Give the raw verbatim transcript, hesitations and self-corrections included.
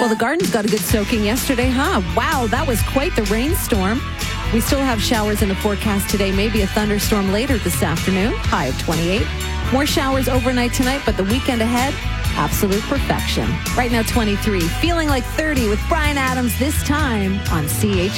Well, the garden's got a good soaking yesterday, huh? Wow, that was quite the rainstorm. We still have showers in the forecast today, maybe a thunderstorm later this afternoon, high of twenty-eight. More showers overnight tonight, but the weekend ahead, absolute perfection. Right now, twenty-three, feeling like thirty with Brian Adams this time on C H.